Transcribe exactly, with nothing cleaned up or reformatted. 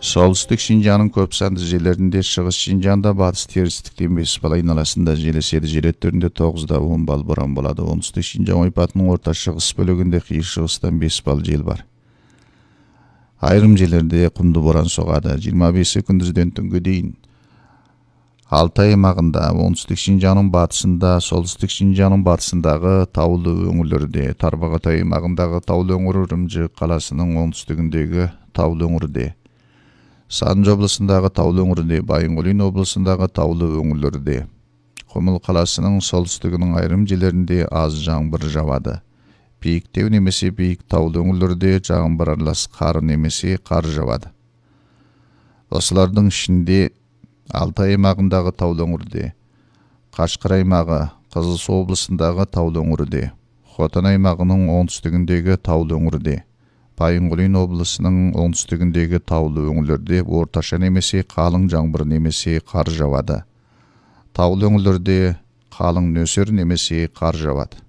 Солтүстік Шинжаңның көп санды жерлерінде, шығыс Шинжаңда батыс терістіктен бес бал айналасында жел еседі. Жел өттерінде тоғызда он бал боран болады. Оңтүстік Шинжаң ойпатының орта шығыс бөлігінде қиыр шығыстан бес бал жел бар. Айрым жерлерде құмды боран соғады. жиырма бесі күндізден түнге дейін. Алтай аймағында, оңтүстік Шинжаңның батысында, солтүстік Шинжаңның батысындағы таулы өңірлерде, Тарбағатай аймағындағы таулы өңір, Үрімжі қаласының оңтүстігіндегі таулы өңірде, Сарынжы облысындағы таулы өңірде, Байынқұлин облысындағы таулы өңірлерде, Құмыл қаласының солтүстігінің айрым жерлерінде аз жаңбыр жауады. Биіктеу немесе биік таулы өңірлерде жаңбыр аралас қар немесе қар жауады. Осылардың ішінде Алтай аймағындағы таулы өңірде, Қашқар аймағы, Қызылсу облысындағы таулы өңірде, Хотан аймағының оңтүстігіндегі таулы өңірде, Байынқұлин облысының оңтүстігіндегі таулы өңірлерде орташа немесе қалың жаңбыр немесе қар жауады. Таулы өңірлерде қалың нөсер немесе қар жауады.